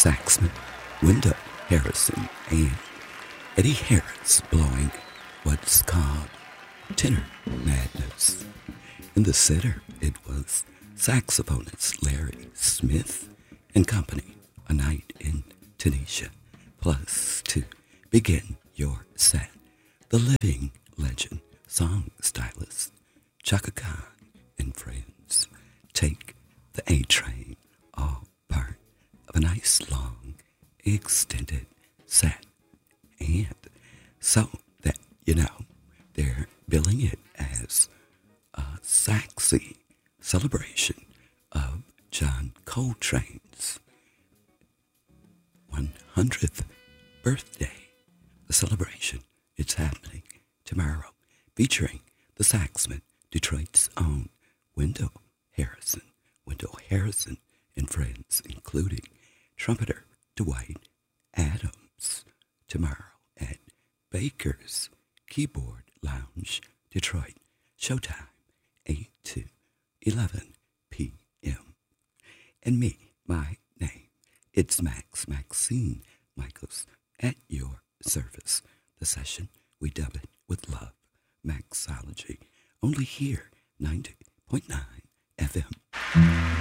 Saxman, Wendell Harrison, and Eddie Harris blowing what's called tenor madness. In the center, it was saxophonist Larry Smith and Company, A Night in Tunisia. Plus, to begin your set, the living legend, song stylist, Chaka Khan and friends take the A Train, all part of a nice long extended set. And so that, they're billing it as a Saxy celebration of John Coltrane's 100th birthday. The celebration, it's happening tomorrow, featuring the Saxman, Detroit's own Wendell Harrison and friends, including trumpeter Dwight Adams, tomorrow at Baker's Keyboard Lounge, Detroit. Showtime, 8 to 11 p.m. And me, my name, it's Maxine Michaels, at your service. The session, we dub it with love, Maxology, only here, 90.9 FM.